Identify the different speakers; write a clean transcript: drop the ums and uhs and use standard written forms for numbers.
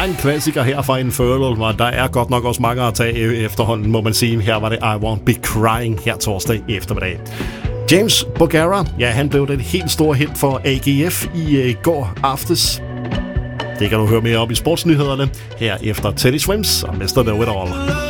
Speaker 1: en klassiker her fra Infernal, og der er godt nok også mange at tage efterhånden, må man sige. Her var det I Won't Be Crying her torsdag eftermiddag. James Bogara, ja, han blev den helt store hit for AGF i går aftes. Det kan du høre mere om i sportsnyhederne her efter Teddy Swims og Mr. Know It All.